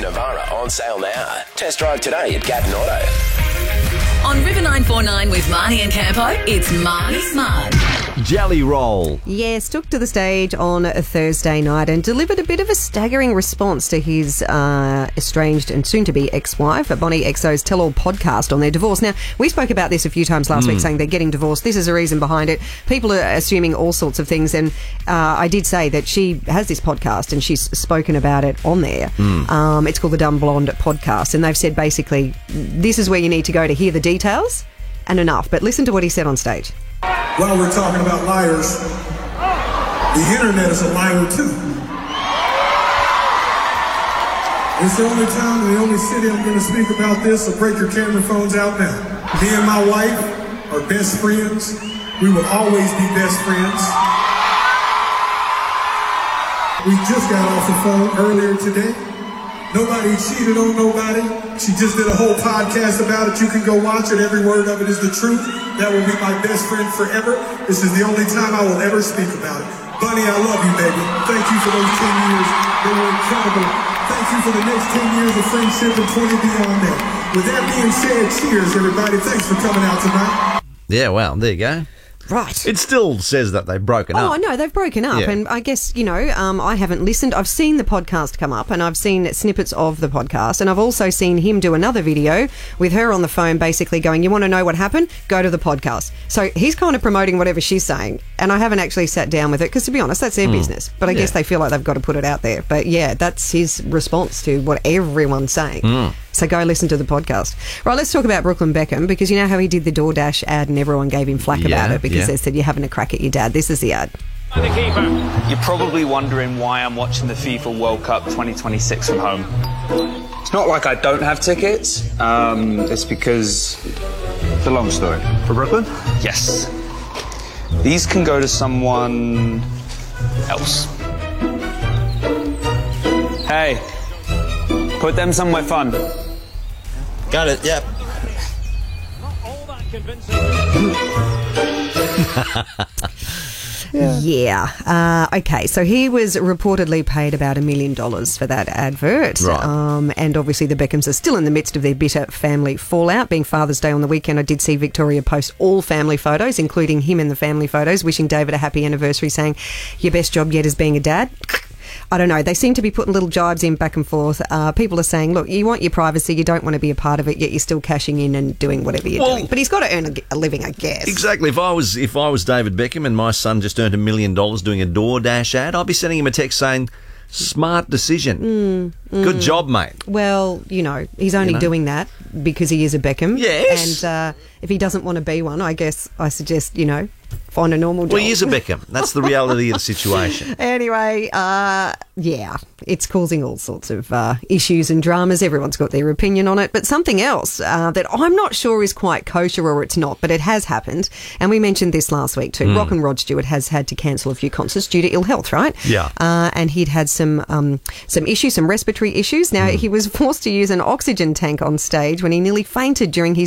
Navara on sale now. Test drive today at Gatton Auto. On River 949 with Marnie and Campo, it's Marnie Smart. Jelly Roll. Yes, took to the stage on a Thursday night and delivered a bit of a staggering response to his estranged and soon-to-be ex-wife, Bonnie XO's Tell-All podcast on their divorce. Now, we spoke about this a few times last week, saying they're getting divorced. This is a reason behind it. People are assuming all sorts of things, and I did say that she has this podcast and she's spoken about it on there. It's called the Dumb Blonde Podcast, and they've said basically this is where you need to go to hear the details and enough. But listen to what he said on stage. While we're talking about liars, the internet is a liar too. It's the only time in the only city I'm going to speak about this, so break your camera phones out now. Me and my wife are best friends. We will always be best friends. We just got off the phone earlier today. Nobody cheated on nobody. She just did a whole podcast about it. You can go watch it. Every word of it is the truth. That will be my best friend forever. This is the only time I will ever speak about it. Bunny, I love you, baby. Thank you for those 10 years. They were incredible. Thank you for the next 10 years of friendship and 20 beyond that. With that being said, cheers, everybody. Thanks for coming out tonight. Yeah, well, there you go. Right. It still says that they've broken up. Oh, I know, they've broken up. Yeah. And I guess, I haven't listened. I've seen the podcast come up and I've seen snippets of the podcast. And I've also seen him do another video with her on the phone basically going, you want to know what happened? Go to the podcast. So he's kind of promoting whatever she's saying. And I haven't actually sat down with it because, to be honest, that's their business. But I guess they feel like they've got to put it out there. But, yeah, that's his response to what everyone's saying. So go listen to the podcast. Right, let's talk about Brooklyn Beckham, because you know how he did the DoorDash ad and everyone gave him flack about it because they said you're having a crack at your dad. This is the ad. The keeper. You're probably wondering why I'm watching the FIFA World Cup 2026 from home. It's not like I don't have tickets. It's because it's a long story. For Brooklyn? Yes. These can go to someone else. Hey, put them somewhere fun. Got it, yep. Okay, so he was reportedly paid about $1 million for that advert. Right. And obviously the Beckhams are still in the midst of their bitter family fallout. Being Father's Day on the weekend, I did see Victoria post all family photos, including him in the family photos, wishing David a happy anniversary, saying, your best job yet is being a dad. I don't know. They seem to be putting little jibes in back and forth. People are saying, look, you want your privacy, you don't want to be a part of it, yet you're still cashing in and doing whatever you're doing. But he's got to earn a living, I guess. Exactly. If I was David Beckham and my son just earned $1 million doing a DoorDash ad, I'd be sending him a text saying, smart decision. Good job, mate. Well, he's only doing that because he is a Beckham. Yes. And if he doesn't want to be one, I guess I suggest, find a normal job. Well, he is a Beckham. That's the reality of the situation. Anyway, it's causing all sorts of issues and dramas. Everyone's got their opinion on it. But something else that I'm not sure is quite kosher or it's not, but it has happened. And we mentioned this last week too. Rock and Rod Stewart has had to cancel a few concerts due to ill health, right? Yeah. And he'd had some issues, some respiratory issues. Now, he was forced to use an oxygen tank on stage when he nearly fainted during his